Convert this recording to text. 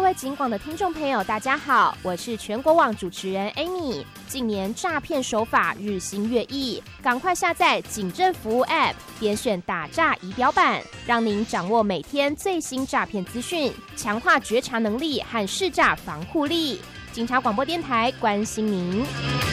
位警广的听众朋友，大家好，我是全国网主持人 Amy。近年诈骗手法日新月异，赶快下载警政服务 App， 点选打诈仪表板，让您掌握每天最新诈骗资讯，强化觉察能力和识诈防护力。警察广播电台关心您。